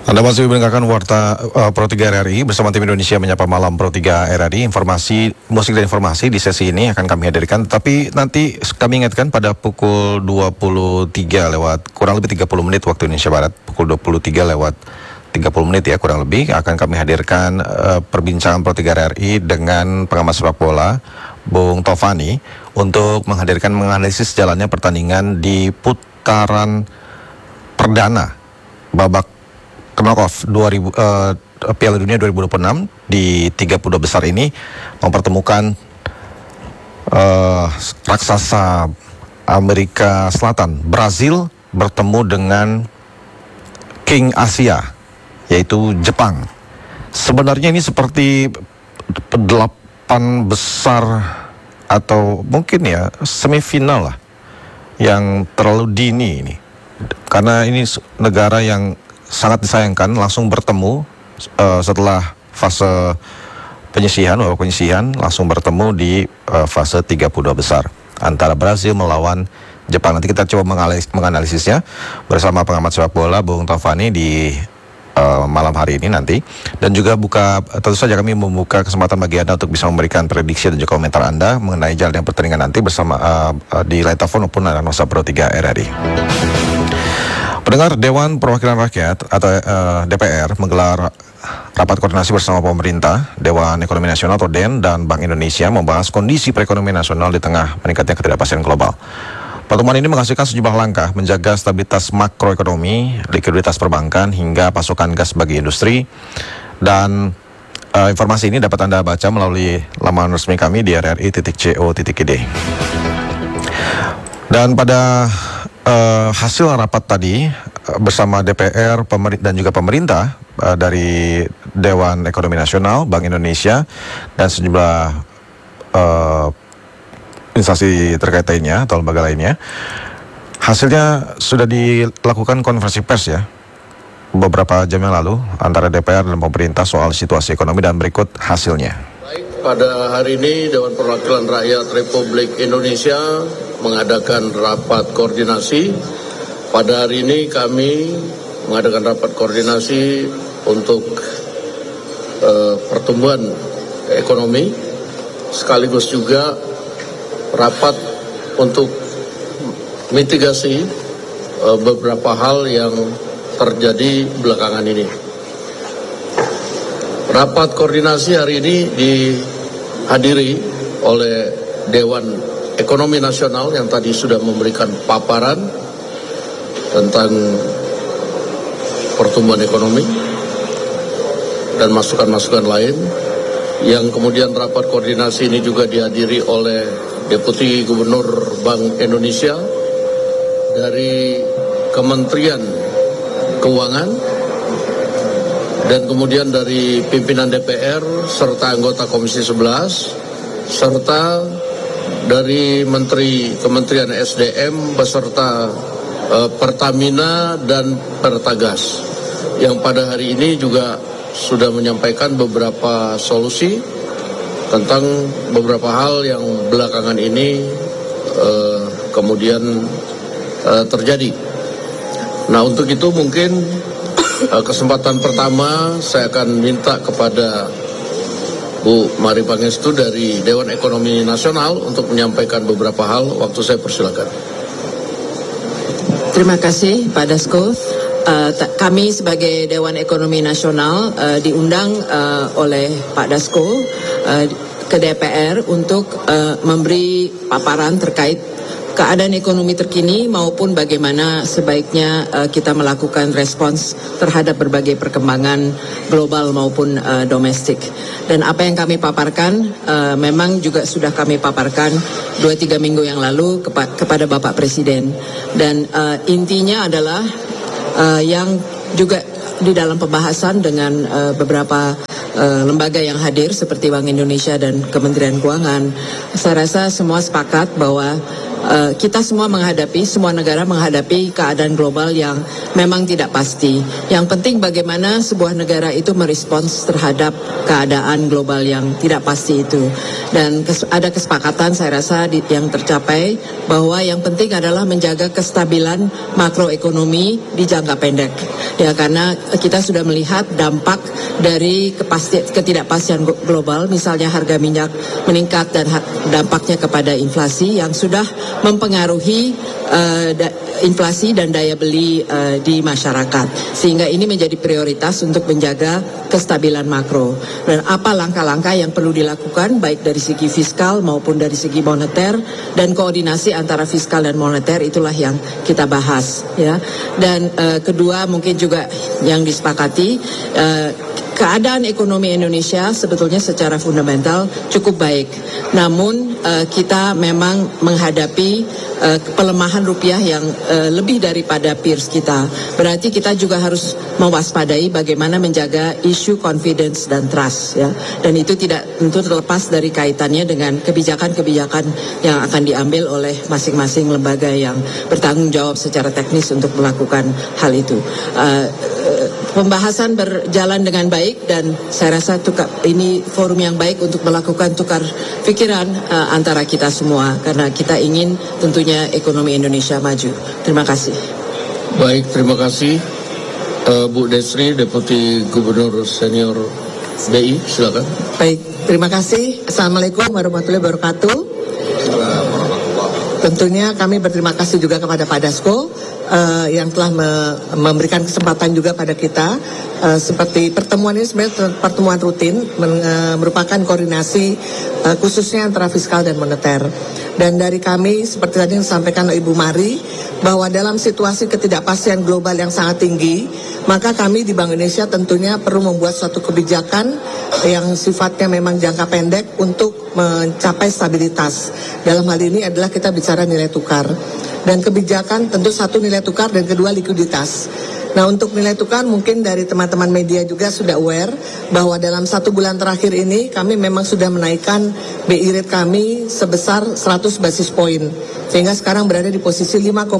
Anda masih mendengarkan Warta Pro 3 RRI bersama tim Indonesia Menyapa Malam Pro 3 RRI. Informasi, musik dan informasi di sesi ini akan kami hadirkan. Tapi nanti kami ingatkan pada pukul 23 lewat kurang lebih 30 menit waktu Indonesia Barat. Pukul 23 lewat 30 menit ya kurang lebih akan kami hadirkan perbincangan Pro 3 RRI dengan pengamat sepak bola Bung Tovani untuk menghadirkan menganalisis jalannya pertandingan di putaran perdana babak knockoff Piala Dunia 2026 di 32 besar ini mempertemukan raksasa Amerika Selatan, Brazil bertemu dengan King Asia, yaitu Jepang. Sebenarnya ini seperti 8 besar atau mungkin ya semifinal lah yang terlalu dini ini, karena ini negara yang sangat disayangkan langsung bertemu setelah fase penyisihan langsung bertemu di fase 32 besar antara Brazil melawan Jepang. Nanti kita coba menganalisisnya bersama pengamat sepak bola Bung Tovani di malam hari ini nanti. Dan juga tentu saja kami membuka kesempatan bagi Anda untuk bisa memberikan prediksi dan juga komentar Anda mengenai jalannya pertandingan nanti bersama di line telepon maupun layanan WhatsApp Pro 3 RRI. Pendengar, Dewan Perwakilan Rakyat atau DPR menggelar rapat koordinasi bersama pemerintah, Dewan Ekonomi Nasional atau DEN dan Bank Indonesia membahas kondisi perekonomian nasional di tengah meningkatnya ketidakpastian global. Pertemuan ini menghasilkan sejumlah langkah menjaga stabilitas makroekonomi, likuiditas perbankan hingga pasokan gas bagi industri. Dan informasi ini dapat Anda baca melalui laman resmi kami di rri.co.id. Dan pada hasil rapat tadi bersama DPR dan juga pemerintah dari Dewan Ekonomi Nasional, Bank Indonesia dan sejumlah instansi terkait lainnya atau lembaga lainnya, hasilnya sudah dilakukan konferensi pers ya beberapa jam yang lalu antara DPR dan pemerintah soal situasi ekonomi, dan berikut hasilnya. Baik, pada hari ini Dewan Perwakilan Rakyat Republik Indonesia mengadakan rapat koordinasi. Pada hari ini kami mengadakan rapat koordinasi untuk pertumbuhan ekonomi, sekaligus juga rapat untuk mitigasi beberapa hal yang terjadi belakangan ini. Rapat koordinasi hari ini dihadiri oleh Dewan Ekonomi Nasional yang tadi sudah memberikan paparan tentang pertumbuhan ekonomi dan masukan-masukan lain. Yang kemudian rapat koordinasi ini juga dihadiri oleh Deputi Gubernur Bank Indonesia dari Kementerian Keuangan, dan kemudian dari pimpinan DPR serta anggota Komisi 11, serta dari Kementerian SDM beserta Pertamina dan Pertagas, yang pada hari ini juga sudah menyampaikan beberapa solusi tentang beberapa hal yang belakangan ini kemudian terjadi. Nah, untuk itu mungkin kesempatan pertama saya akan minta kepada Bu Mari Pangestu dari Dewan Ekonomi Nasional untuk menyampaikan beberapa hal. Waktu saya persilakan. Terima kasih Pak Dasko. Kami sebagai Dewan Ekonomi Nasional diundang oleh Pak Dasko ke DPR untuk memberi paparan terkait keadaan ekonomi terkini maupun bagaimana sebaiknya kita melakukan respons terhadap berbagai perkembangan global maupun domestik. Dan apa yang kami paparkan memang juga sudah kami paparkan 2-3 minggu yang lalu kepada Bapak Presiden. Dan intinya adalah yang juga di dalam pembahasan dengan beberapa lembaga yang hadir seperti Bank Indonesia dan Kementerian Keuangan, saya rasa semua sepakat bahwa kita semua negara menghadapi keadaan global yang memang tidak pasti. Yang penting bagaimana sebuah negara itu merespons terhadap keadaan global yang tidak pasti itu. Dan ada kesepakatan saya rasa yang tercapai bahwa yang penting adalah menjaga kestabilan makroekonomi di jangka pendek. Ya, karena kita sudah melihat dampak dari ketidakpastian global, misalnya harga minyak meningkat dan dampaknya kepada inflasi yang sudah mempengaruhi inflasi dan daya beli di masyarakat, sehingga ini menjadi prioritas untuk menjaga kestabilan makro. Dan apa langkah-langkah yang perlu dilakukan baik dari segi fiskal maupun dari segi moneter, dan koordinasi antara fiskal dan moneter itulah yang kita bahas, ya. Dan kedua mungkin juga yang disepakati, keadaan ekonomi Indonesia sebetulnya secara fundamental cukup baik. Namun kita memang menghadapi pelemahan rupiah yang lebih daripada peers kita. Berarti kita juga harus mewaspadai bagaimana menjaga isu confidence dan trust, ya. Dan itu tidak tentu terlepas dari kaitannya dengan kebijakan-kebijakan yang akan diambil oleh masing-masing lembaga yang bertanggung jawab secara teknis untuk melakukan hal itu. Pembahasan berjalan dengan baik dan saya rasa ini forum yang baik untuk melakukan tukar pikiran antara kita semua, karena kita ingin tentunya ekonomi Indonesia maju. Terima kasih. Baik, terima kasih. Bu Desri, Deputi Gubernur Senior BI, silakan. Baik, terima kasih. Assalamualaikum warahmatullahi wabarakatuh. Tentunya kami berterima kasih juga kepada Pak Dasko yang telah memberikan kesempatan juga pada kita. Seperti pertemuan ini sebenarnya pertemuan rutin, merupakan koordinasi khususnya antara fiskal dan moneter. Dan dari kami seperti tadi yang disampaikan oleh Ibu Mari, bahwa dalam situasi ketidakpastian global yang sangat tinggi, maka kami di Bank Indonesia tentunya perlu membuat suatu kebijakan yang sifatnya memang jangka pendek untuk mencapai stabilitas. Dalam hal ini adalah kita bicara nilai tukar. Dan kebijakan tentu satu nilai tukar dan kedua likuiditas. Nah, untuk nilai tukar mungkin dari teman-teman media juga sudah aware bahwa dalam 1 bulan terakhir ini kami memang sudah menaikkan BI rate kami sebesar 100 basis point. Sehingga sekarang berada di posisi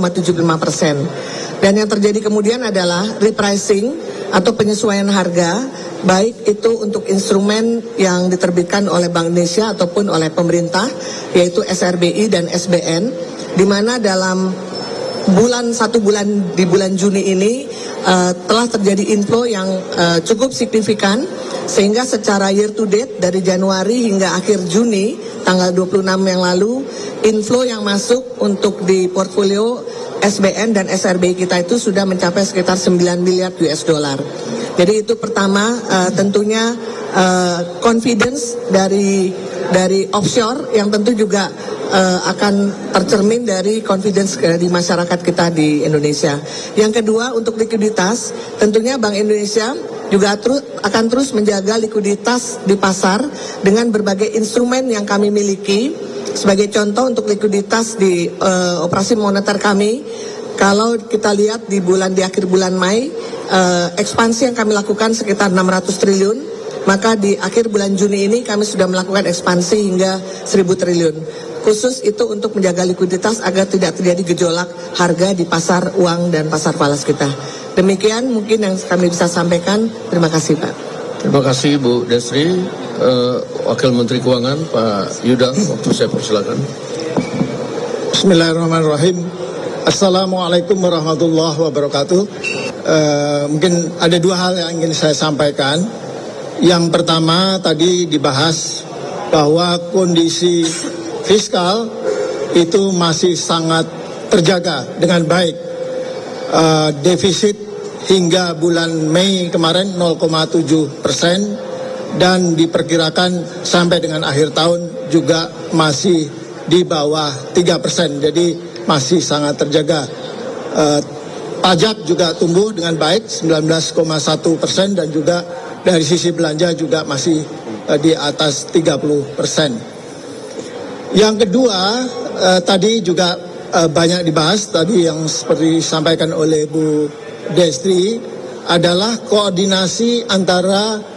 5,75%. Dan yang terjadi kemudian adalah repricing atau penyesuaian harga, baik itu untuk instrumen yang diterbitkan oleh Bank Indonesia ataupun oleh pemerintah, yaitu SRBI dan SBN, di mana dalam satu bulan di bulan Juni ini telah terjadi inflow yang cukup signifikan, sehingga secara year to date dari Januari hingga akhir Juni tanggal 26 yang lalu, inflow yang masuk untuk di portfolio SBN dan SRBI kita itu sudah mencapai sekitar 9 miliar US dollar. Jadi itu pertama, tentunya confidence dari offshore yang tentu juga akan tercermin dari confidence di masyarakat kita di Indonesia. Yang kedua, untuk likuiditas, tentunya Bank Indonesia juga akan terus menjaga likuiditas di pasar dengan berbagai instrumen yang kami miliki. Sebagai contoh untuk likuiditas di operasi moneter kami, kalau kita lihat di akhir bulan Mei, ekspansi yang kami lakukan sekitar 600 triliun, maka di akhir bulan Juni ini kami sudah melakukan ekspansi hingga 1.000 triliun. Khusus itu untuk menjaga likuiditas agar tidak terjadi gejolak harga di pasar uang dan pasar falas kita. Demikian mungkin yang kami bisa sampaikan. Terima kasih, Pak. Terima kasih Bu Desri. Wakil Menteri Keuangan Pak Yuda, waktu saya persilakan. Bismillahirrahmanirrahim. Assalamualaikum warahmatullahi wabarakatuh. Mungkin ada 2 hal yang ingin saya sampaikan. Yang pertama tadi dibahas bahwa kondisi fiskal itu masih sangat terjaga dengan baik. Defisit hingga bulan Mei kemarin 0,7%. Dan diperkirakan sampai dengan akhir tahun juga masih di bawah 3%, jadi masih sangat terjaga. Pajak juga tumbuh dengan baik 19,1% dan juga dari sisi belanja juga masih di atas 30%. Yang kedua, tadi juga banyak dibahas tadi yang seperti disampaikan oleh Bu Destri adalah koordinasi antara